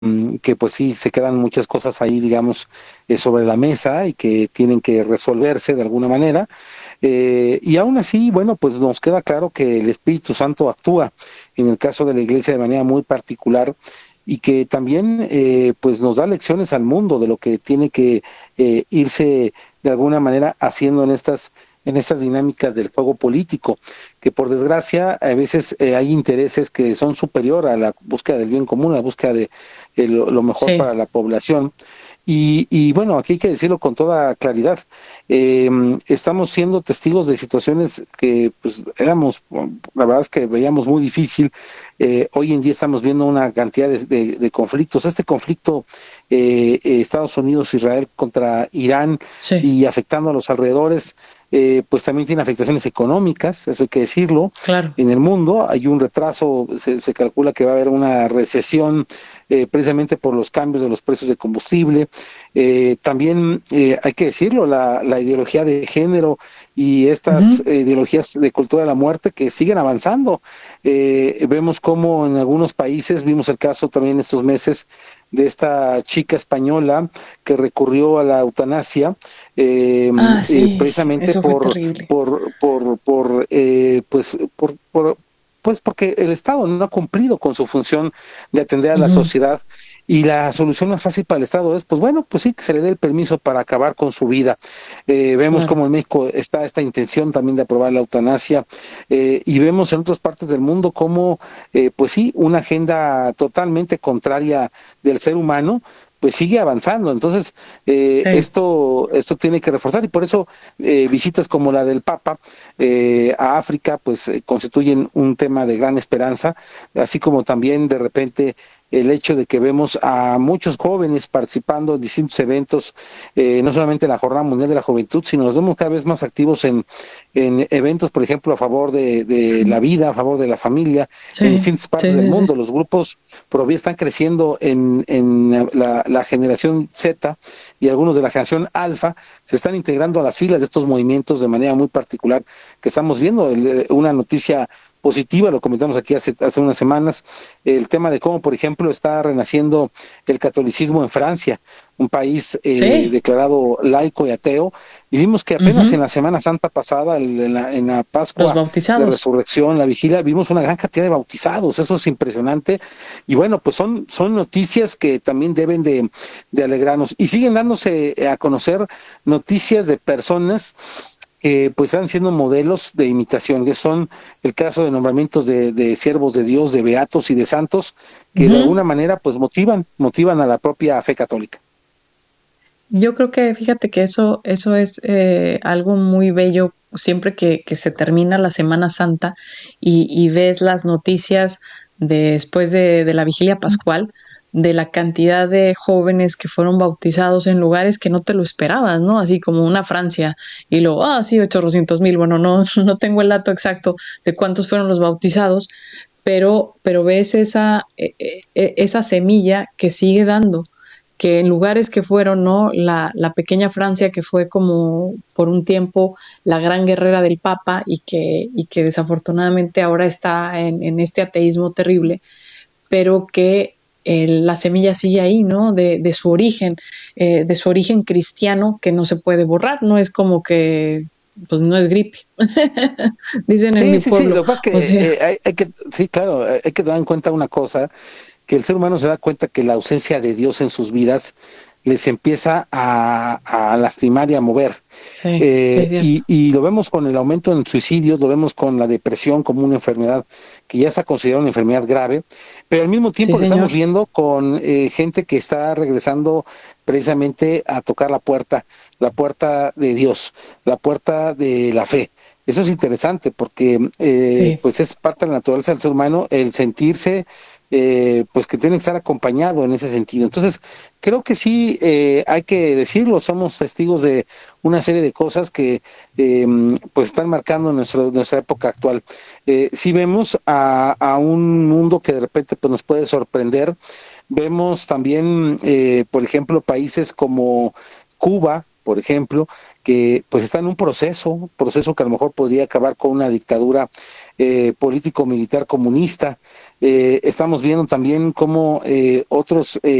que pues sí se quedan muchas cosas ahí, digamos, sobre la mesa y que tienen que resolverse de alguna manera. Y aún así, bueno, pues nos queda claro que el Espíritu Santo actúa en el caso de la Iglesia de manera muy particular y que también pues nos da lecciones al mundo de lo que tiene que irse de alguna manera haciendo en estas dinámicas del juego político, que por desgracia a veces hay intereses que son superior a la búsqueda del bien común, a la búsqueda de lo mejor Sí, para la población. Y bueno, aquí hay que decirlo con toda claridad. Estamos siendo testigos de situaciones que pues éramos, la verdad es que veíamos muy difícil. Hoy en día estamos viendo una cantidad de conflictos. Este conflicto Estados Unidos-Israel contra Irán sí, y afectando a los alrededores, pues también tiene afectaciones económicas, eso hay que decirlo. claro. En el mundo hay un retraso, se calcula que va a haber una recesión precisamente por los cambios de los precios de combustible. También hay que decirlo, la ideología de género y estas Ujú. ideologías de cultura de la muerte que siguen avanzando. Vemos cómo en algunos países, vimos el caso también estos meses de esta chica española que recurrió a la eutanasia Ah, sí, precisamente eso fue terrible. pues porque el Estado no ha cumplido con su función de atender a la Ujú. sociedad y la solución más fácil para el Estado es, pues bueno, pues sí, que se le dé el permiso para acabar con su vida. Vemos Claro. como en México está esta intención también de aprobar la eutanasia y vemos en otras partes del mundo como, pues sí, una agenda totalmente contraria del ser humano pues sigue avanzando. Entonces, Sí. esto tiene que reforzar y por eso visitas como la del Papa a África, pues constituyen un tema de gran esperanza, así como también de repente el hecho de que vemos a muchos jóvenes participando en distintos eventos, no solamente en la Jornada Mundial de la Juventud, sino nos vemos cada vez más activos en eventos, por ejemplo, a favor de la vida, a favor de la familia, en Sí, distintas partes sí, del sí, sí. mundo. Los grupos pro vida están creciendo en la generación Z y algunos de la generación Alfa se están integrando a las filas de estos movimientos de manera muy particular que estamos viendo. Una noticia positiva, lo comentamos aquí hace unas semanas, el tema de cómo, por ejemplo, está renaciendo el catolicismo en Francia, un país Sí. declarado laico y ateo, y vimos que apenas en Ujú. la Semana Santa pasada, en la Los Pascua de bautizados. Resurrección, la vigilia, vimos una gran cantidad de bautizados, eso es impresionante, y bueno, pues son noticias que también deben de alegrarnos, y siguen dándose a conocer noticias de personas que pues están siendo modelos de imitación, que son el caso de nombramientos de siervos de Dios, de beatos y de santos, que de Ujú. alguna manera pues motivan a la propia fe católica. Yo creo que fíjate que eso es algo muy bello siempre que se termina la Semana Santa y ves las noticias después de la vigilia pascual, de la cantidad de jóvenes que fueron bautizados en lugares que no te lo esperabas, ¿no? Así como una Francia y luego, ah, sí, 800,000. Bueno, no, no tengo el dato exacto de cuántos fueron los bautizados, pero ves esa semilla que sigue dando, que en lugares que fueron, ¿no? La pequeña Francia que fue como por un tiempo la gran guerrera del Papa y que desafortunadamente ahora está en este ateísmo terrible, pero que la semilla sigue ahí, ¿no? De su origen cristiano que no se puede borrar, no es como que, pues no es gripe, dicen en mi Sí, sí, sí, pueblo, lo que pasa es o que sea, sí, claro, hay que tomar en cuenta una cosa, que el ser humano se da cuenta que la ausencia de Dios en sus vidas les empieza a lastimar y a mover. sí, sí es cierto. Y lo vemos con el aumento en suicidios, lo vemos con la depresión como una enfermedad que ya está considerada una enfermedad grave, pero al mismo Sí, tiempo lo señor. estamos viendo con gente que está regresando precisamente a tocar la puerta de Dios, la puerta de la fe. Eso es interesante porque Sí, pues es parte de la naturaleza del ser humano el sentirse pues que tiene que estar acompañado en ese sentido. Entonces, creo que sí, hay que decirlo, somos testigos de una serie de cosas que pues están marcando nuestra época actual. Sí vemos a un mundo que de repente pues, nos puede sorprender. Vemos también, por ejemplo, países como Cuba, por ejemplo, que pues está en un proceso que a lo mejor podría acabar con una dictadura político-militar comunista. Estamos viendo también cómo otros